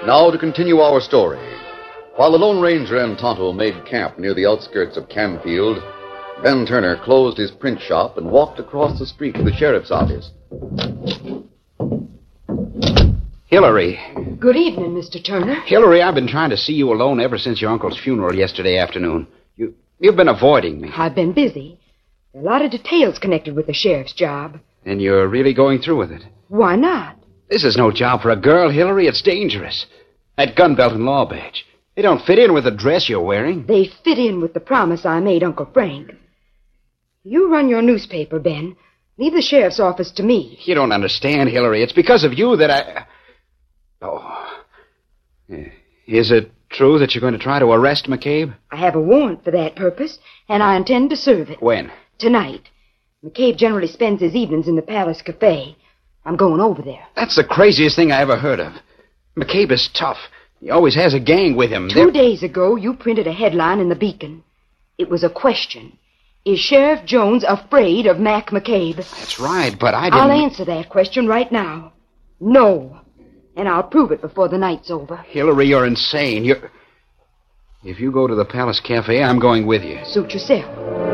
Now to continue our story. While the Lone Ranger and Tonto made camp near the outskirts of Canfield, Ben Turner closed his print shop and walked across the street to the sheriff's office. Hillary. Good evening, Mr. Turner. Hillary, I've been trying to see you alone ever since your uncle's funeral yesterday afternoon. You've been avoiding me. I've been busy. There are a lot of details connected with the sheriff's job. And you're really going through with it? Why not? This is no job for a girl, Hillary. It's dangerous. That gun belt and law badge. They don't fit in with the dress you're wearing. They fit in with the promise I made Uncle Frank. You run your newspaper, Ben. Leave the sheriff's office to me. You don't understand, Hillary. It's because of you that I... Oh. Is it true that you're going to try to arrest McCabe? I have a warrant for that purpose, and I intend to serve it. When? Tonight. McCabe generally spends his evenings in the Palace Cafe. I'm going over there. That's the craziest thing I ever heard of. McCabe is tough. He always has a gang with him. 2 days ago, you printed a headline in the Beacon. It was a question. Is Sheriff Jones afraid of Mac McCabe? That's right, but I didn't... I'll answer that question right now. No. And I'll prove it before the night's over. Hillary, you're insane. If you go to the Palace Cafe, I'm going with you. Suit yourself.